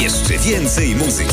Jeszcze więcej muzyki.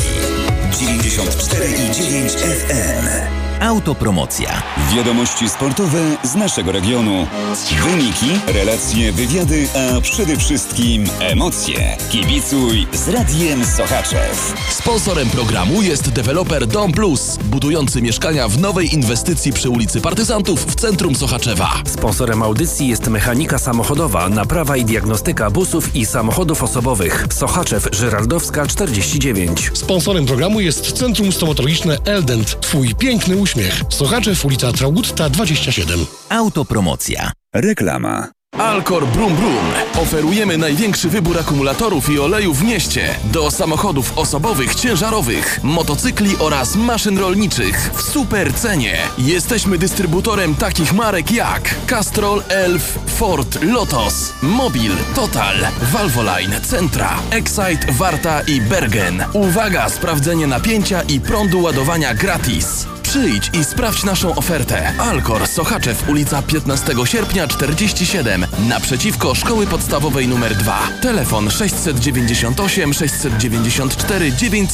94,9 FM. Autopromocja. Wiadomości sportowe z naszego regionu. Wyniki, relacje, wywiady, a przede wszystkim emocje. Kibicuj z Radiem Sochaczew. Sponsorem programu jest deweloper Dom Plus, budujący mieszkania w nowej inwestycji przy ulicy Partyzantów w centrum Sochaczewa. Sponsorem audycji jest Mechanika Samochodowa, naprawa i diagnostyka busów i samochodów osobowych. Sochaczew, Żyrardowska 49. Sponsorem programu jest Centrum Stomatologiczne Eldent. Twój piękny uśmiech. Sochaczew, ulica Traugutta 27. Autopromocja. Reklama. Alcor Brum Brum. Oferujemy największy wybór akumulatorów i olejów w mieście do samochodów osobowych, ciężarowych, motocykli oraz maszyn rolniczych w super cenie. Jesteśmy dystrybutorem takich marek jak Castrol, Elf, Ford, Lotos, Mobil, Total, Valvoline, Centra, Excite, Warta i Bergen. Uwaga, sprawdzenie napięcia i prądu ładowania gratis. Przyjdź i sprawdź naszą ofertę. Alcor, Sochaczew, ulica 15 sierpnia 47, naprzeciwko Szkoły Podstawowej nr 2. Telefon 698 694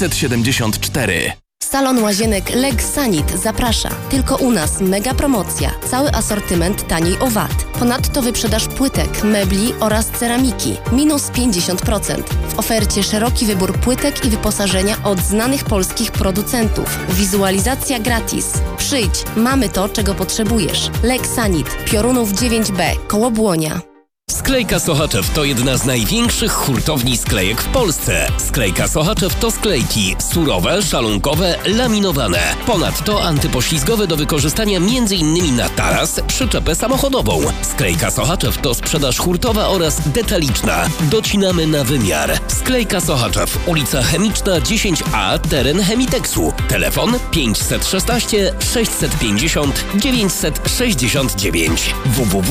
974. Salon Łazienek Legsanit zaprasza. Tylko u nas mega promocja. Cały asortyment taniej o VAT. Ponadto wyprzedaż płytek, mebli oraz ceramiki. Minus 50%. W ofercie szeroki wybór płytek i wyposażenia od znanych polskich producentów. Wizualizacja gratis. Przyjdź, mamy to, czego potrzebujesz. Legsanit, Piorunów 9B, koło Błonia. Sklejka Sochaczew to jedna z największych hurtowni sklejek w Polsce. Sklejka Sochaczew to sklejki surowe, szalunkowe, laminowane. Ponadto antypoślizgowe do wykorzystania m.in. na taras, przyczepę samochodową. Sklejka Sochaczew to sprzedaż hurtowa oraz detaliczna. Docinamy na wymiar. Sklejka Sochaczew, ulica Chemiczna 10A, teren Chemiteksu. Telefon 516 650 969.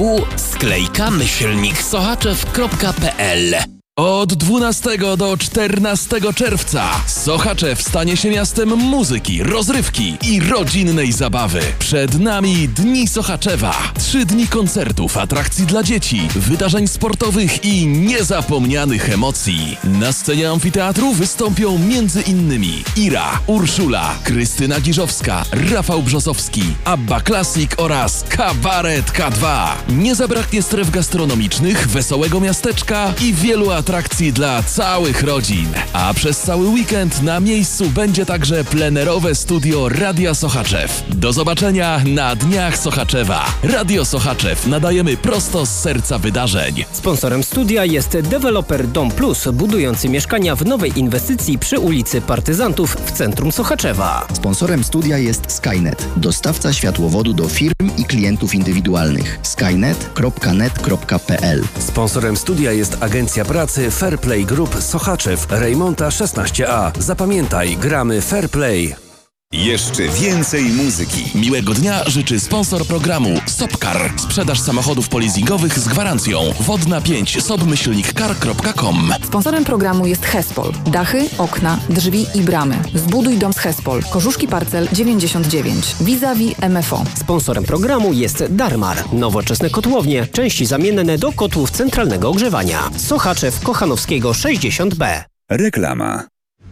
www.sklejkamyślniksochaczew.pl. Od 12 do 14 czerwca Sochaczew stanie się miastem muzyki, rozrywki i rodzinnej zabawy. Przed nami Dni Sochaczewa. 3 dni koncertów, atrakcji dla dzieci, wydarzeń sportowych i niezapomnianych emocji. Na scenie amfiteatru wystąpią m.in. Ira, Urszula, Krystyna Giżowska, Rafał Brzozowski, Abba Classic oraz Kabaret K2. Nie zabraknie stref gastronomicznych, wesołego miasteczka i wielu atrakcji dla całych rodzin. A przez cały weekend na miejscu będzie także plenerowe studio Radia Sochaczew. Do zobaczenia na Dniach Sochaczewa. Radio Sochaczew nadajemy prosto z serca wydarzeń. Sponsorem studia jest deweloper Dom Plus, budujący mieszkania w nowej inwestycji przy ulicy Partyzantów w centrum Sochaczewa. Sponsorem studia jest Skynet, dostawca światłowodu do firm i klientów indywidualnych. skynet.net.pl. Sponsorem studia jest agencja pracy Fairplay Group Sochaczew, Rejmonta 16A. Zapamiętaj, gramy Fairplay. Jeszcze więcej muzyki. Miłego dnia życzy sponsor programu Sopcar. Sprzedaż samochodów polizingowych z gwarancją. Wodna 5 sop-car.com. Sponsorem programu jest Hespol. Dachy, okna, drzwi i bramy. Zbuduj dom z Hespol. Korzuszki Parcel 99. Vis-a-vis MFO. Sponsorem programu jest Darmar. Nowoczesne kotłownie, części zamienne do kotłów centralnego ogrzewania. Sochaczew, Kochanowskiego 60B. Reklama.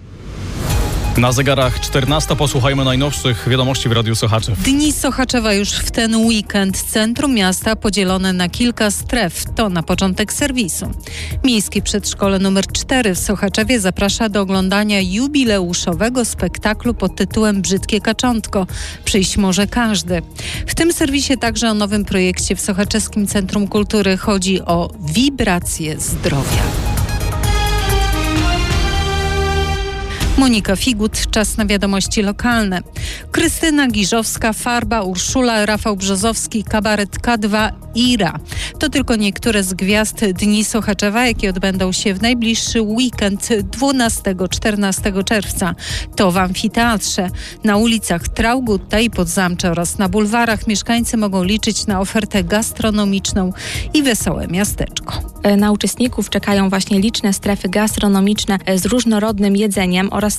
Na zegarach 14 posłuchajmy najnowszych wiadomości w Radiu Sochaczew. Dni Sochaczewa już w ten weekend. Centrum miasta podzielone na kilka stref. To na początek serwisu. Miejskie Przedszkole nr 4 w Sochaczewie zaprasza do oglądania jubileuszowego spektaklu pod tytułem Brzydkie Kaczątko. Przyjść może każdy. W tym serwisie także o nowym projekcie w Sochaczewskim Centrum Kultury. Chodzi o wibracje zdrowia. Monika Figut, czas na wiadomości lokalne. Krystyna Giżowska, Farba, Urszula, Rafał Brzozowski, Kabaret K2, Ira. To tylko niektóre z gwiazd Dni Sochaczewa, jakie odbędą się w najbliższy weekend 12-14 czerwca. To w amfiteatrze. Na ulicach Traugutta i Podzamcze oraz na bulwarach mieszkańcy mogą liczyć na ofertę gastronomiczną i wesołe miasteczko. Na uczestników czekają właśnie liczne strefy gastronomiczne z różnorodnym jedzeniem oraz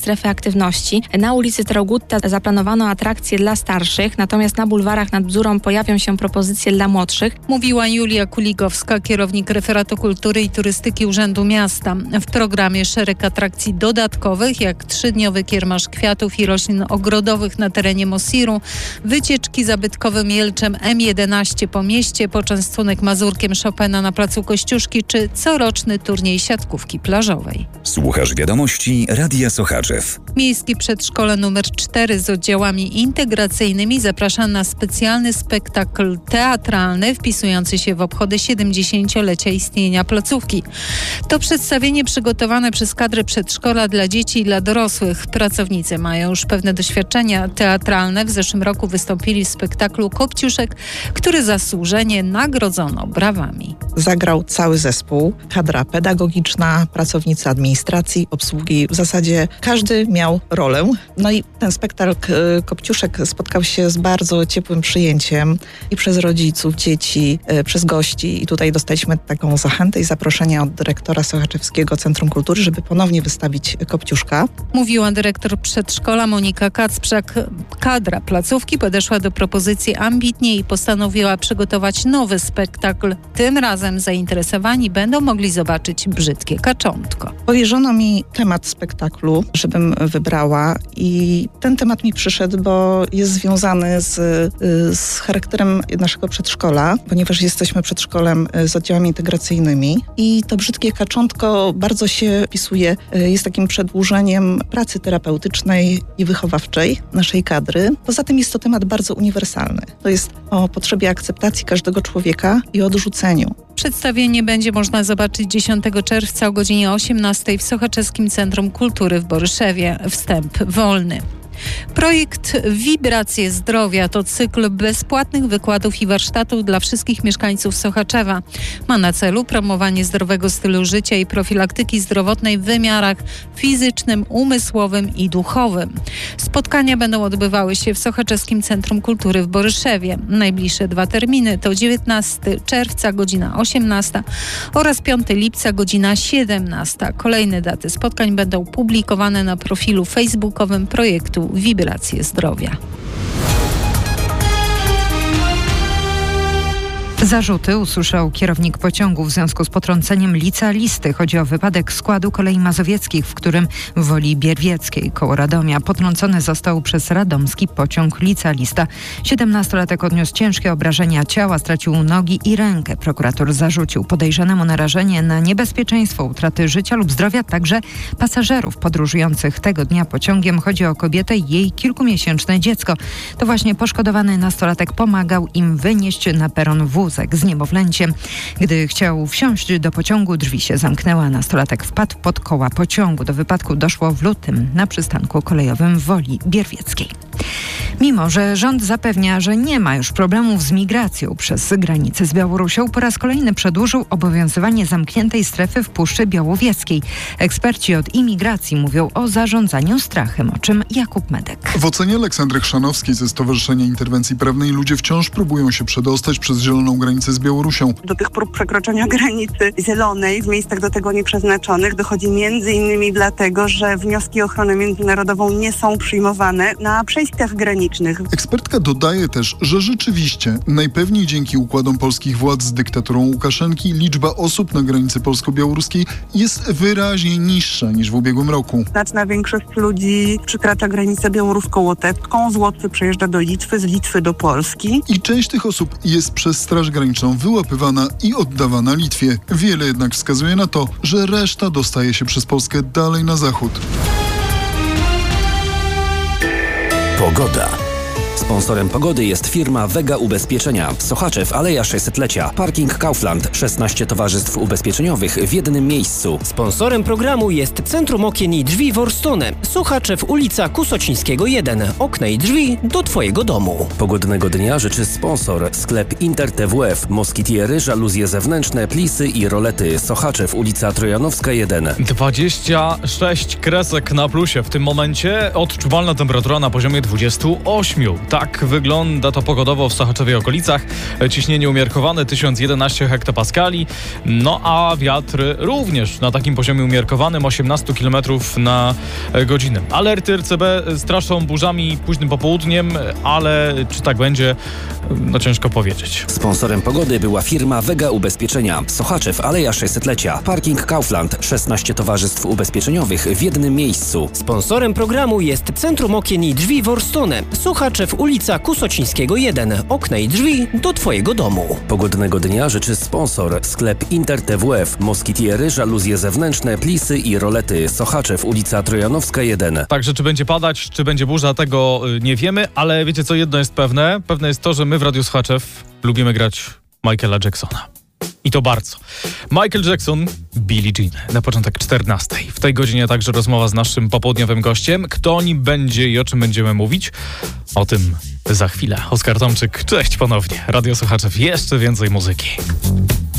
strefy aktywności. Na ulicy Traugutta zaplanowano atrakcje dla starszych, natomiast na bulwarach nad Bzurą pojawią się propozycje dla młodszych. Mówiła Julia Kuligowska, kierownik Referatu Kultury i Turystyki Urzędu Miasta. W programie szereg atrakcji dodatkowych, jak 3-dniowy kiermasz kwiatów i roślin ogrodowych na terenie Mosiru, wycieczki zabytkowym Jelczem M11 po mieście, poczęstunek mazurkiem Chopina na placu Kościuszki czy coroczny turniej siatkówki plażowej. Słuchasz wiadomości Radia Sochaczew. Miejskie przedszkole nr 4 z oddziałami integracyjnymi zaprasza na specjalny spektakl teatralny wpisujący się w obchody 70-lecia istnienia placówki. To przedstawienie przygotowane przez kadrę przedszkola dla dzieci i dla dorosłych. Pracownicy mają już pewne doświadczenia teatralne. W zeszłym roku wystąpili w spektaklu Kopciuszek, który zasłużenie nagrodzono brawami. Zagrał cały zespół, kadra pedagogiczna, pracownicy administracji, obsługi. W zasadzie każdy miał rolę. No i ten spektakl Kopciuszek spotkał się z bardzo ciepłym przyjęciem i przez rodziców, dzieci, przez gości. I tutaj dostaliśmy taką zachętę i zaproszenie od dyrektora Sochaczewskiego Centrum Kultury, żeby ponownie wystawić Kopciuszka. Mówiła dyrektor przedszkola Monika Kacprzak. Kadra placówki podeszła do propozycji ambitnie i postanowiła przygotować nowy spektakl. Tym razem zainteresowani będą mogli zobaczyć brzydkie kaczątko. Powierzono mi temat spektaklu, żebym wybrała i ten temat mi przyszedł, bo jest związany z charakterem naszego przedszkola, ponieważ jesteśmy przedszkolem z oddziałami integracyjnymi i to brzydkie kaczątko bardzo się wpisuje, jest takim przedłużeniem pracy terapeutycznej i wychowawczej naszej kadry. Poza tym jest to temat bardzo uniwersalny. To jest o potrzebie akceptacji każdego człowieka i odrzuceniu. Przedstawienie będzie można zobaczyć 10 czerwca o godzinie 18 w Sochaczewskim Centrum Kultury w Boryszewie. Wstęp wolny. Projekt Wibracje Zdrowia to cykl bezpłatnych wykładów i warsztatów dla wszystkich mieszkańców Sochaczewa. Ma na celu promowanie zdrowego stylu życia i profilaktyki zdrowotnej w wymiarach fizycznym, umysłowym i duchowym. Spotkania będą odbywały się w Sochaczewskim Centrum Kultury w Boryszewie. Najbliższe 2 terminy to 19 czerwca godzina 18 oraz 5 lipca godzina 17. Kolejne daty spotkań będą publikowane na profilu facebookowym projektu Wibracje Zdrowia. Zarzuty usłyszał kierownik pociągu w związku z potrąceniem licealisty. Chodzi o wypadek składu kolei mazowieckich, w którym w Woli Bierwieckiej koło Radomia potrącony został przez radomski pociąg licealista. 17-latek odniósł ciężkie obrażenia ciała, stracił nogi i rękę. Prokurator zarzucił podejrzanemu narażenie na niebezpieczeństwo utraty życia lub zdrowia także pasażerów podróżujących tego dnia pociągiem. Chodzi o kobietę i jej kilkumiesięczne dziecko. To właśnie poszkodowany nastolatek pomagał im wynieść na peron wózek z niemowlęciem. Gdy chciał wsiąść do pociągu, drzwi się zamknęły, a nastolatek wpadł pod koła pociągu. Do wypadku doszło w lutym na przystanku kolejowym w Woli Bierwieckiej. Mimo że rząd zapewnia, że nie ma już problemów z migracją przez granicę z Białorusią, po raz kolejny przedłużył obowiązywanie zamkniętej strefy w Puszczy Białowieskiej. Eksperci od imigracji mówią o zarządzaniu strachem, o czym Jakub Medek. W ocenie Aleksandry Chrzanowskiej ze Stowarzyszenia Interwencji Prawnej ludzie wciąż próbują się przedostać przez zieloną granicę z Białorusią. Do tych prób przekroczenia granicy zielonej w miejscach do tego nieprzeznaczonych dochodzi m.in. dlatego, że wnioski o ochronę międzynarodową nie są przyjmowane na przejściach granicznych. Ekspertka dodaje też, że rzeczywiście najpewniej dzięki układom polskich władz z dyktaturą Łukaszenki liczba osób na granicy polsko-białoruskiej jest wyraźnie niższa niż w ubiegłym roku. Znaczna większość ludzi przekracza granicę białorusko-łotewską, z Łotwy przejeżdża do Litwy, z Litwy do Polski. I część tych osób jest przez Straż Graniczną wyłapywana i oddawana Litwie. Wiele jednak wskazuje na to, że reszta dostaje się przez Polskę dalej na zachód. Pogoda. Sponsorem pogody jest firma Vega Ubezpieczenia. Sochaczew, Aleja 600-lecia. Parking Kaufland. 16 towarzystw ubezpieczeniowych w jednym miejscu. Sponsorem programu jest Centrum Okien i Drzwi Worstone. Sochaczew, ulica Kusocińskiego 1. Okna i drzwi do Twojego domu. Pogodnego dnia życzy sponsor. Sklep Inter TWF. Moskitiery, żaluzje zewnętrzne, plisy i rolety. Sochaczew, ulica Trojanowska 1. 26 kresek na plusie. W tym momencie odczuwalna temperatura na poziomie 28. Tak wygląda to pogodowo w Sochaczewie i okolicach. Ciśnienie umiarkowane 1011 hektopaskali, no a wiatr również na takim poziomie umiarkowanym 18 km na godzinę. Alerty RCB straszą burzami późnym popołudniem, ale czy tak będzie? No ciężko powiedzieć. Sponsorem pogody była firma Vega Ubezpieczenia. Sochaczew, Aleja 600-lecia. Parking Kaufland. 16 towarzystw ubezpieczeniowych w jednym miejscu. Sponsorem programu jest Centrum Okien i Drzwi Worstone. Sochaczew, ulica Kusocińskiego 1. Okna i drzwi do Twojego domu. Pogodnego dnia życzy sponsor. Sklep Inter TWF. Moskitiery, żaluzje zewnętrzne, plisy i rolety. Sochaczew, ulica Trojanowska 1. Także czy będzie padać, czy będzie burza, tego nie wiemy, ale wiecie co, jedno jest pewne. Pewne jest to, że my w Radiu Sochaczew lubimy grać Michaela Jacksona. I to bardzo. Michael Jackson, Billie Jean. Na początek 14. W tej godzinie także rozmowa z naszym popołudniowym gościem. Kto nim będzie i o czym będziemy mówić? O tym za chwilę. Oskar Tomczyk, cześć ponownie. Radio Sochaczew, jeszcze więcej muzyki.